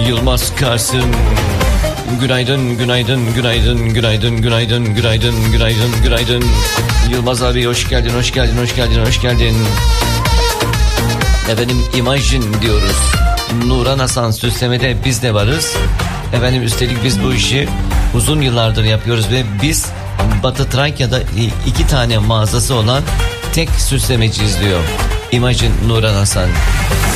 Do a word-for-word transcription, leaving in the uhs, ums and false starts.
Yılmaz Kasım. Günaydın, günaydın, günaydın, günaydın, günaydın, günaydın, günaydın, günaydın. Yılmaz abi hoş geldin, hoş geldin, hoş geldin, hoş geldin. Efendim Imagine diyoruz. Nuran Hasan Süsleme'de biz de varız. Efendim üstelik biz bu işi uzun yıllardır yapıyoruz ve biz Batı Trakya'da iki tane mağazası olan tek süslemeciyiz diyor Imagine Nuran Hasan.